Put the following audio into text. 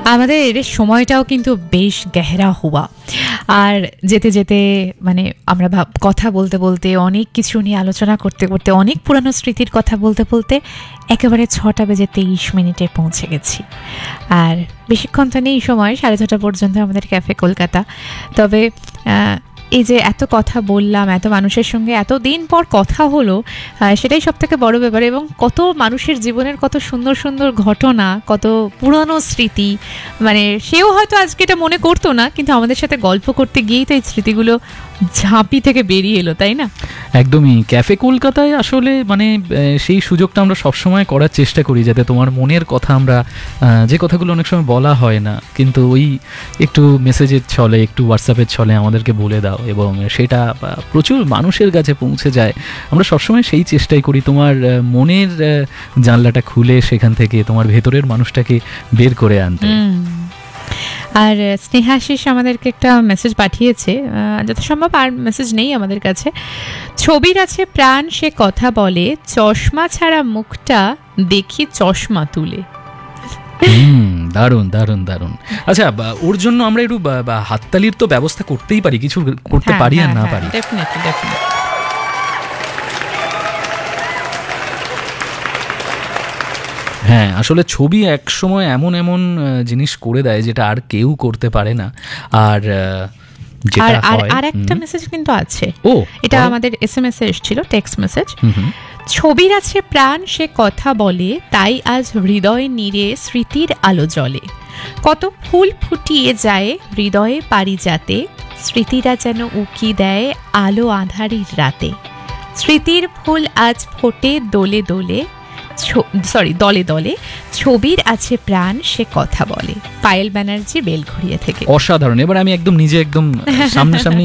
আমাদের সময়টাও কিন্তু বেশ গেহরা হুয়া, আর যেতে যেতে মানে আমরা কথা বলতে বলতে অনেক কিছু নিয়ে আলোচনা করতে করতে অনেক পুরানো স্মৃতির কথা বলতে বলতে একেবারে 6:23 পৌঁছে গেছি। আর বেশিক্ষণ তো নেই সময়, 6:30 পর্যন্ত আমাদের ক্যাফে কলকাতা। তবে এই যে এত কথা বললাম, এত মানুষের সঙ্গে এত দিন পর কথা হলো, সেটাই সব থেকে বড় ব্যাপার। এবং কত মানুষের জীবনের কত সুন্দর সুন্দর ঘটনা, কত পুরানো স্মৃতি, মানে সেও হয়তো আজকে এটা মনে করতো না, কিন্তু আমাদের সাথে গল্প করতে গিয়েই তো এই স্মৃতিগুলো ঝাঁপি থেকে বেরিয়ে এলো, তাই না? একদমই। ক্যাফে কলকাতায় আসলে মানে সেই সুযোগটা আমরা সবসময় করার চেষ্টা করি, যাতে তোমার মনের কথা আমরা যে কথাগুলো অনেক সময় বলা হয় না, কিন্তু ওই একটু মেসেজের ছলে, একটু হোয়াটসঅ্যাপের ছলে আমাদেরকে বলে দাও, এবং সেটা প্রচুর মানুষের কাছে পৌঁছে যায়। আমরা সবসময় সেই চেষ্টাই করি তোমার মনের জানলাটা খুলে সেখান থেকে তোমার ভেতরের মানুষটাকে বের করে আনতে। আর স্নেহাশিস আমাদেরকে একটা মেসেজ পাঠিয়েছে, যথাসম্ভব আর মেসেজ নেই আমাদের কাছে। ছবির আছে প্রাণ সে কথা বলে, চশমা ছাড়া মুখটা দেখি চশমা তুলে। দারুণ দারুণ দারুণ। আচ্ছা, ওর জন্য আমরা একটু হাততালির তো ব্যবস্থা করতেই পারি, কিছু করতে পারি আর না পারি। হ্যাঁ, আসলে ছবি একসময় এমন এমন জিনিস করে দেয় যেটা আর কেউ করতে পারে না। আর আর একটা মেসেজ কিন্তু আছে, এটা ও আমাদের SMS এ এসেছিল, টেক্সট মেসেজ। ছবির আছে প্রাণ সে কথা বলে, তাই আজ হৃদয় নীড়ে স্মৃতির আলো জ্বলে। কত ফুল ফুটিয়ে যায় হৃদয়ে পারিজাতে, স্মৃতিরা যেন উকি দেয় আলো আঁধারির রাতে। স্মৃতির ফুল আজ ফোটে দোলে দোলে, দলে দলে, ছবির আছে প্রাণ সে কথা বলে। পায়েল ব্যানার্জি, বেলঘড়িয়া থেকে। অসাধারণ। এবার আমি একদম নিজে একদম সামনে